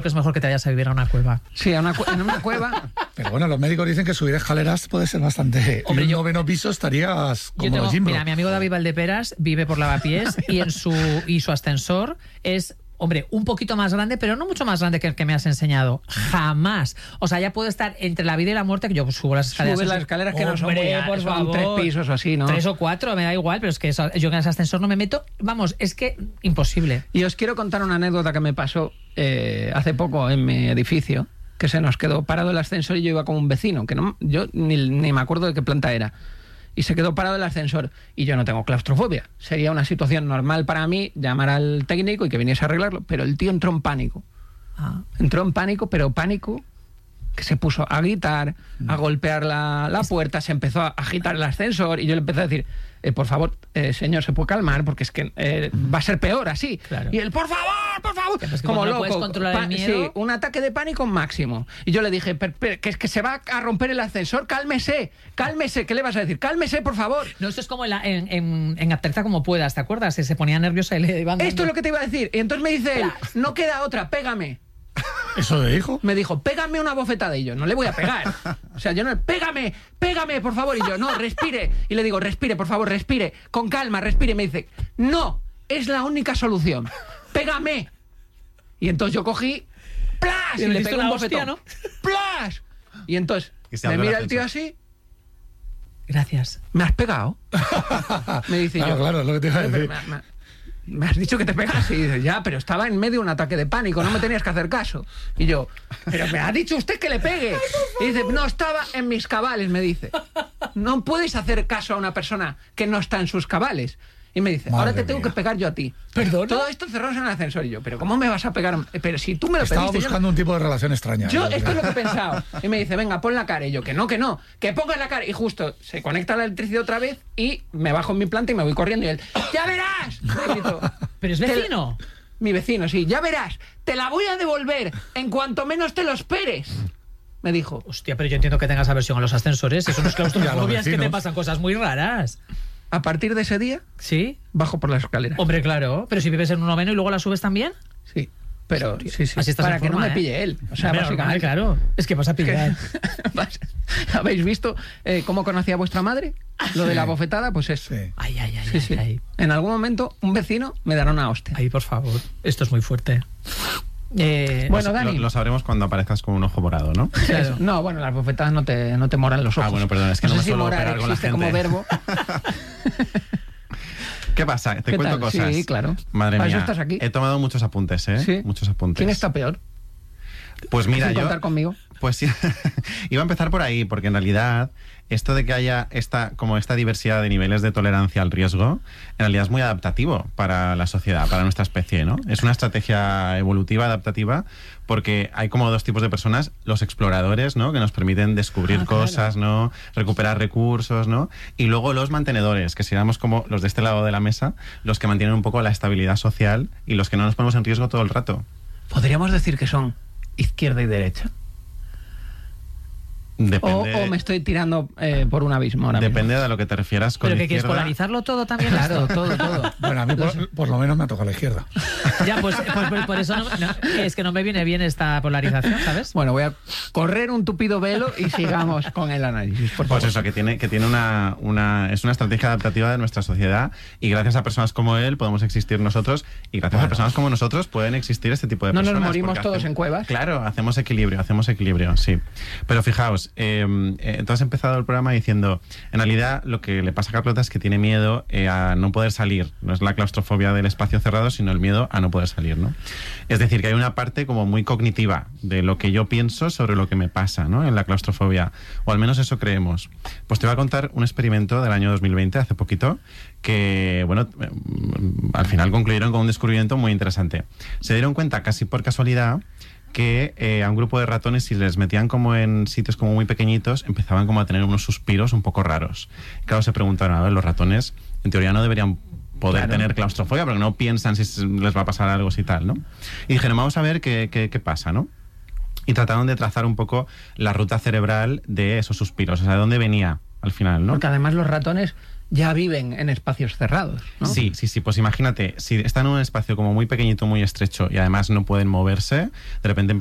que es mejor que te vayas a vivir a una cueva. Sí, en una cueva. Pero bueno, los médicos dicen que subir escaleras puede ser bastante... Hombre, en un 9º piso estarías como los Jimbro. Mira, mi amigo David Valdeperas vive por Lavapiés y su ascensor es... Hombre, un poquito más grande, pero no mucho más grande que el que me has enseñado. Jamás. O sea, ya puedo estar entre la vida y la muerte, que yo subo las escaleras. Subes las escaleras que no son Hombre, muy, por son favor. 3 pisos o así, ¿no? 3 o 4, me da igual, pero es que yo en ese ascensor no me meto. Vamos, es que imposible. Y os quiero contar una anécdota que me pasó hace poco en mi edificio, que se nos quedó parado el ascensor y yo iba con un vecino, que no, yo ni me acuerdo de qué planta era. Y se quedó parado el ascensor. Y yo no tengo claustrofobia. Sería una situación normal para mí llamar al técnico y que viniese a arreglarlo. Pero el tío entró en pánico. Entró en pánico, pero pánico que se puso a gritar, a golpear la puerta, se empezó a agitar el ascensor y yo le empecé a decir, por favor, señor, ¿se puede calmar? Porque es que va a ser peor así. Claro. Y él, por favor, Es que como no loco. puedes controlar el miedo. Sí, un ataque de pánico máximo. Y yo le dije, que es que se va a romper el ascensor, cálmese, ¿qué le vas a decir? Cálmese, por favor. No, esto es como en Aterza como puedas, ¿te acuerdas? Se ponía nerviosa y le iban dando... Esto es lo que te iba a decir. Y entonces me dice él, no queda otra, pégame. ¿Eso le dijo? Me dijo, pégame una bofetada. Y yo, no le voy a pegar. O sea, yo no, pégame, por favor. Y yo, no, respire. Y le digo, respire, por favor, respire. Con calma, respire. Y me dice, no, es la única solución. Pégame. Y entonces yo cogí, ¡plas! Y le pegué un bofetón. ¿No? ¡Plas! Y entonces me mira el tío así. Gracias. ¿Me has pegado? Me dice yo. Claro, es lo que te iba a decir. Me has dicho que te pegas. Y dice, ya, pero estaba en medio de un ataque de pánico, no me tenías que hacer caso. Y yo, pero me ha dicho usted que le pegue. Y dice, no estaba en mis cabales, me dice. No puedes hacer caso a una persona que no está en sus cabales. Y me dice, ahora te tengo que pegar yo a ti. ¿Perdón? Todo esto cerrados en el ascensor. Y yo, pero ¿cómo me vas a pegar? Pero si tú me lo Estaba pediste. buscando un tipo de relación extraña. Yo esto es lo que he pensado. Y me dice, venga, pon la cara. Y yo, que no, que pongas la cara. Y justo se conecta la electricidad otra vez y me bajo en mi planta y me voy corriendo. Y él, ¡ya verás! Me grito, ¿Pero es vecino? Mi vecino, sí. Ya verás, te la voy a devolver en cuanto menos te lo esperes. Me dijo. Hostia, pero yo entiendo que tengas aversión a los ascensores. Eso no es claustrofobia, es que te vecinos. pasan cosas muy raras. A partir de ese día, ¿Sí? bajo por las escaleras. Hombre, claro. Pero si vives en un 9º y luego la subes también. Sí. Pero sí. Así estás para en que forma, no me pille él. O sea, Hombre, básicamente. normal, claro. Es que vas a pillar. ¿Habéis visto cómo conocía vuestra madre? Lo de la bofetada, pues eso. Sí. Ay. Sí. En algún momento, un vecino me dará una hostia. Ay, por favor. Esto es muy fuerte. Bueno, Dani. Lo sabremos cuando aparezcas con un ojo morado, ¿no? Claro. No, bueno, las bofetadas no te moran los ojos. Ah, bueno, perdón, es que no sé me si suelo morar pegar con la existe gente. como verbo. ¿Qué pasa? Te ¿Qué cuento tal? cosas. Sí, claro. Madre Para mía. eso estás aquí. He tomado muchos apuntes, ¿eh? Sí. Muchos apuntes. ¿Quién está peor? Pues mira, Sin yo... contar conmigo. Pues sí, iba a empezar por ahí, porque en realidad esto de que haya esta diversidad de niveles de tolerancia al riesgo, en realidad es muy adaptativo para la sociedad, para nuestra especie, ¿no? Es una estrategia evolutiva, adaptativa, porque hay como dos tipos de personas, los exploradores, ¿no? Que nos permiten descubrir cosas, ¿no? Recuperar recursos, ¿no? Y luego los mantenedores, que seríamos como los de este lado de la mesa, los que mantienen un poco la estabilidad social y los que no nos ponemos en riesgo todo el rato. ¿Podríamos decir que son izquierda y derecha? Depende, O me estoy tirando por un abismo ahora depende de a lo que te refieras con ¿Pero que quieres izquierda. polarizarlo todo también? Claro, esto? todo. Bueno, a mí por lo menos me ha tocado la izquierda. Ya, pues por eso es que no me viene bien esta polarización, ¿sabes? Bueno, voy a correr un tupido velo y sigamos con el análisis, por favor. Pues eso, que tiene es una estrategia adaptativa de nuestra sociedad y gracias a personas como él podemos existir nosotros y gracias a personas como nosotros pueden existir este tipo de No nos personas. morimos porque todos en cuevas. Claro, hacemos equilibrio, sí. Pero fijaos, tú has empezado el programa diciendo, en realidad lo que le pasa a Carlota es que tiene miedo a no poder salir. No es la claustrofobia del espacio cerrado, sino el miedo a no poder salir, ¿no? Es decir, que hay una parte como muy cognitiva de lo que yo pienso sobre lo que me pasa, ¿no? En la claustrofobia, o al menos eso creemos. Pues te voy a contar un experimento del año 2020, hace poquito, que, bueno, al final concluyeron con un descubrimiento muy interesante. Se dieron cuenta, casi por casualidad, que a un grupo de ratones, si les metían como en sitios como muy pequeñitos, empezaban como a tener unos suspiros un poco raros. Claro, se preguntaron, a ver, los ratones en teoría no deberían poder tener claustrofobia porque no piensan si les va a pasar algo y tal, ¿no? Y dijeron, vamos a ver qué pasa, ¿no? Y trataron de trazar un poco la ruta cerebral de esos suspiros, o sea, de dónde venía al final, ¿no? Porque además los ratones ya viven en espacios cerrados, ¿no? Sí, pues imagínate, si están en un espacio como muy pequeñito, muy estrecho y además no pueden moverse, de repente